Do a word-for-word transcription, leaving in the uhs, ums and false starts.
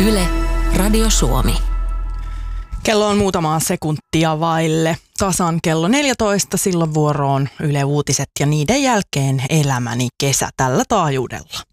Yle, Radio Suomi. Kello on muutamaa sekuntia vaille. Tasan kello neljätoista, silloin vuoroon Yle Uutiset ja niiden jälkeen Elämäni kesä tällä taajuudella.